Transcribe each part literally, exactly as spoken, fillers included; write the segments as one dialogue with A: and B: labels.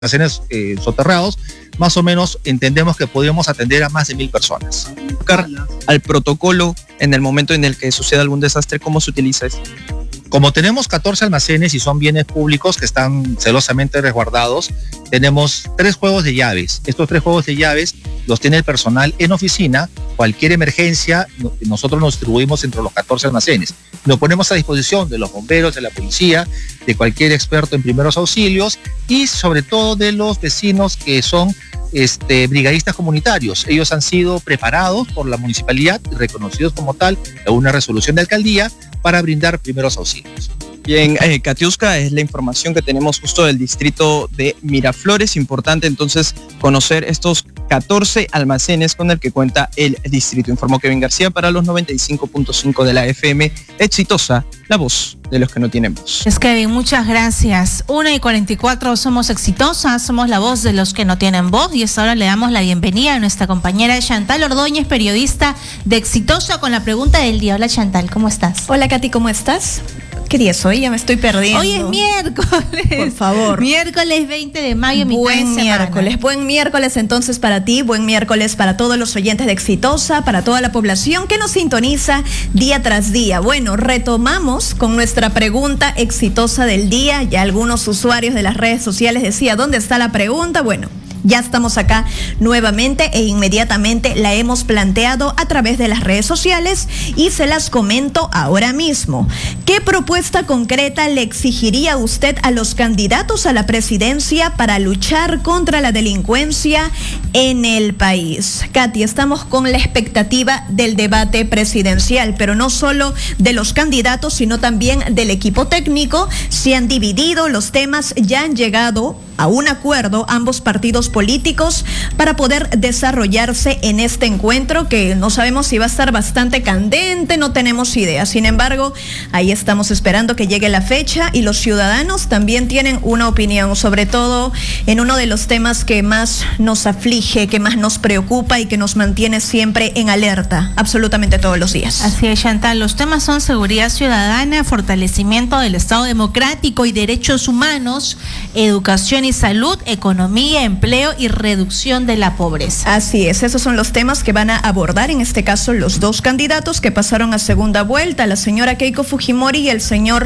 A: almacenes eh, soterrados, más o menos entendemos que podríamos atender a más de mil personas.
B: Al protocolo en el momento en el que suceda algún desastre, ¿cómo se utiliza esto?
A: Como tenemos catorce almacenes y son bienes públicos que están celosamente resguardados, tenemos tres juegos de llaves. Estos tres juegos de llaves los tiene el personal en oficina. Cualquier emergencia, nosotros nos distribuimos entre los catorce almacenes. Lo ponemos a disposición de los bomberos, de la policía, de cualquier experto en primeros auxilios y sobre todo de los vecinos que son este, brigadistas comunitarios. Ellos han sido preparados por la municipalidad y reconocidos como tal en una resolución de alcaldía para brindar primeros auxilios.
B: Bien, eh, Katiuska, es la información que tenemos justo del distrito de Miraflores. Importante entonces conocer estos catorce almacenes con el que cuenta el distrito. Informó Kevin García para los noventa y cinco punto cinco de la F M. Exitosa, la voz de los que no tienen voz.
C: Es Kevin, muchas gracias. una y cuarenta y cuatro, somos Exitosas, somos la voz de los que no tienen voz, y hasta ahora le damos la bienvenida a nuestra compañera Chantal Ordóñez, periodista de Exitosa, con la pregunta del día. Hola Chantal, ¿cómo estás?
D: Hola Katy, ¿cómo estás? ¿Qué día es hoy? Ya me estoy perdiendo.
C: Hoy es miércoles.
D: Por favor.
C: Miércoles veinte de mayo, mitad
D: Buen
C: de semana.
D: miércoles. Buen miércoles entonces para ti, buen miércoles para todos los oyentes de Exitosa, para toda la población que nos sintoniza día tras día. Bueno, retomamos con nuestra pregunta exitosa del día. Ya algunos usuarios de las redes sociales decían, ¿dónde está la pregunta? Bueno, ya estamos acá nuevamente e inmediatamente la hemos planteado a través de las redes sociales y se las comento ahora mismo. ¿Qué propuesta concreta le exigiría usted a los candidatos a la presidencia para luchar contra la delincuencia en el país? Katy, estamos con la expectativa del debate presidencial, pero no solo de los candidatos, sino también del equipo técnico. Se han dividido los temas, ya han llegado a un acuerdo ambos partidos políticos para poder desarrollarse en este encuentro que no sabemos si va a estar bastante candente, no tenemos idea. Sin embargo, ahí estamos esperando que llegue la fecha y los ciudadanos también tienen una opinión, sobre todo en uno de los temas que más nos aflige, que más nos preocupa y que nos mantiene siempre en alerta, absolutamente todos los días.
C: Así es, Chantal, los temas son seguridad ciudadana, fortalecimiento del Estado democrático y derechos humanos, educación y salud, economía, empleo y reducción de la pobreza.
D: Así es, esos son los temas que van a abordar en este caso los dos candidatos que pasaron a segunda vuelta, la señora Keiko Fujimori y el señor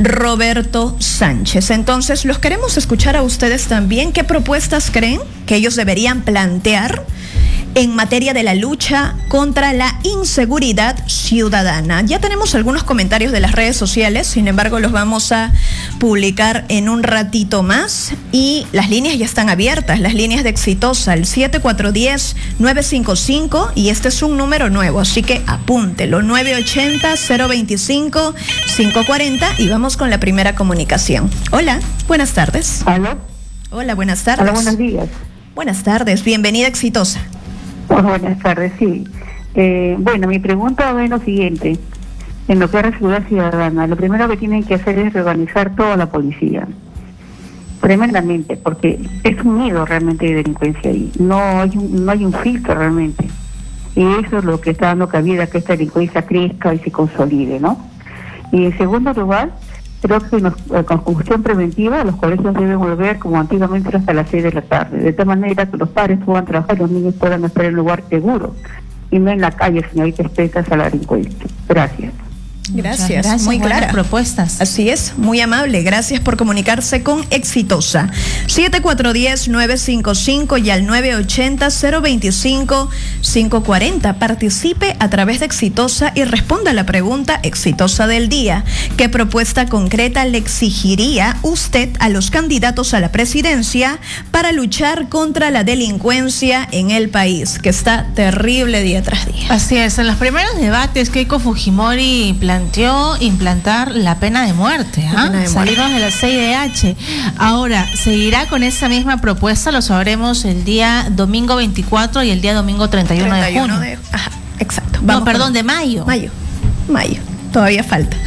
D: Roberto Sánchez. Entonces, los queremos escuchar a ustedes también. ¿Qué propuestas creen que ellos deberían plantear en materia de la lucha contra la inseguridad ciudadana? Ya tenemos algunos comentarios de las redes sociales, sin embargo los vamos a publicar en un ratito más y las líneas ya están abiertas, las líneas de Exitosa, el siete cuatro uno cero, nueve cinco cinco, y este es un número nuevo, así que apúntelo, nueve ochenta, cero veinticinco, quinientos cuarenta, y vamos con la primera comunicación. Hola, buenas tardes.
E: ¿Aló?
D: Hola, buenas tardes.
E: Hola, buenos días.
D: Buenas tardes, bienvenida a Exitosa.
E: Oh, buenas tardes, sí. Eh, bueno, mi pregunta va en lo siguiente. En lo que es la seguridad ciudadana, lo primero que tienen que hacer es reorganizar toda la policía. Tremendamente, porque es un nido realmente de delincuencia ahí. No hay un, no hay un filtro realmente. Y eso es lo que está dando cabida a que esta delincuencia crezca y se consolide, ¿no? Y en segundo lugar, creo que nos, eh, con conjunción preventiva los colegios deben volver como antiguamente hasta las seis de la tarde, de tal manera que los padres puedan trabajar y los niños puedan estar en un lugar seguro y no en la calle, señorita, expresas a la delincuencia. Gracias.
D: Gracias,
C: gracias,
D: muy clara.
C: Propuestas.
D: Así es, muy amable. Gracias por comunicarse con Exitosa. siete cuatro uno cero, nueve cinco cinco y al nueve ochenta, cero veinticinco, quinientos cuarenta. Participe a través de Exitosa y responda a la pregunta exitosa del día. ¿Qué propuesta concreta le exigiría usted a los candidatos a la presidencia para luchar contra la delincuencia en el país, que está terrible día tras día?
C: Así es, en los primeros debates Keiko Fujimori planteó implantar la pena de muerte, ¿ah? ¿eh? Salieron de la C I D H. Ahora, ¿seguirá con esa misma propuesta? Lo sabremos el día domingo veinticuatro y el día domingo treinta y uno de junio. De,
D: ajá, exacto.
C: Vamos no, perdón, con, de mayo.
D: Mayo, mayo. Todavía falta.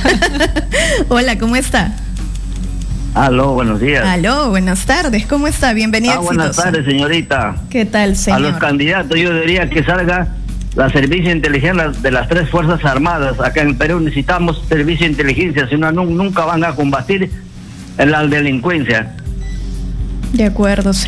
D: Hola, ¿cómo está?
F: Aló, buenos días.
D: Aló, buenas tardes. ¿Cómo está? Bienvenida.
F: Ah, buenas tardes, señorita.
D: ¿Qué tal, señor?
F: A los candidatos yo diría que salga la servicio de inteligencia de las tres Fuerzas Armadas. Acá en Perú necesitamos servicio de inteligencia, si no, nunca van a combatir la delincuencia.
D: De acuerdo.